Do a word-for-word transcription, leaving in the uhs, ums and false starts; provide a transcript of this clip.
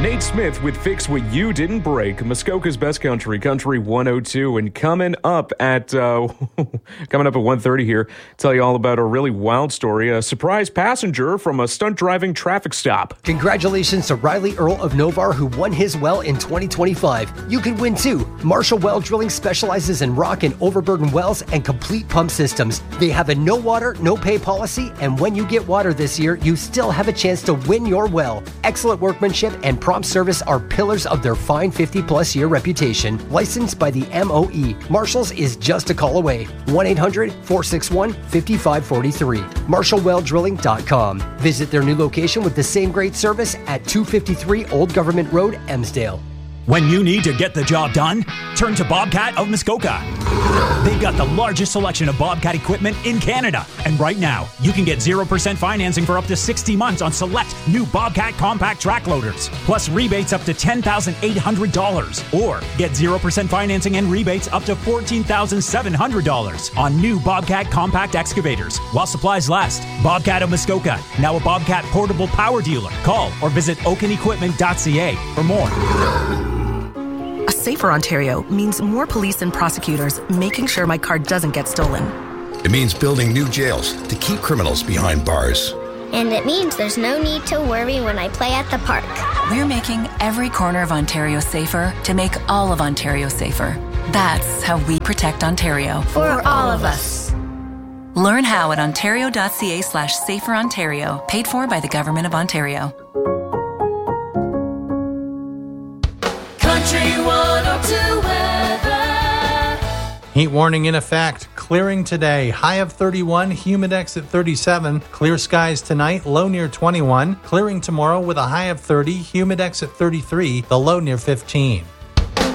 Nate Smith with Fix What You Didn't Break, Muskoka's Best Country, Country one oh two, and coming up at uh, coming up at one thirty here, tell you all about a really wild story, a surprise passenger from a stunt driving traffic stop. Congratulations to Riley Earl of Novar, who won his well in twenty twenty-five. You could win too. Marshall Well Drilling specializes in rock and overburden wells and complete pump systems. They have a no water, no pay policy, and when you get water this year, you still have a chance to win your well. Excellent workmanship and prompt service are pillars of their fine fifty plus year reputation. Licensed by the M O E. Marshall's is just a call away. one eight hundred, four six one, five five four three. marshall well drilling dot com. Visit their new location with the same great service at two fifty-three Old Government Road, Emsdale. When you need to get the job done, turn to Bobcat of Muskoka. They've got the largest selection of Bobcat equipment in Canada. And right now, you can get zero percent financing for up to sixty months on select new Bobcat compact track loaders, plus rebates up to ten thousand eight hundred dollars. Or get zero percent financing and rebates up to fourteen thousand seven hundred dollars on new Bobcat compact excavators while supplies last. Bobcat of Muskoka, now a Bobcat portable power dealer. Call or visit oaken equipment dot c a for more. A safer Ontario means more police and prosecutors making sure my car doesn't get stolen. It means building new jails to keep criminals behind bars. And it means there's no need to worry when I play at the park. We're making every corner of Ontario safer to make all of Ontario safer. That's how we protect Ontario. For all of us. Learn how at ontario.ca slash safer Ontario. Paid for by the Government of Ontario. Heat warning in effect. Clearing today. High of thirty-one. Humidex at thirty-seven. Clear skies tonight. Low near twenty-one. Clearing tomorrow with a high of thirty. Humidex at thirty-three. The low near fifteen.